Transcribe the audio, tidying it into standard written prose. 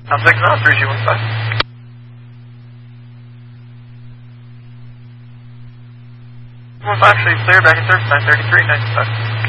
I'm 6 now, 3G15. One five, clear back in service, 933, 95.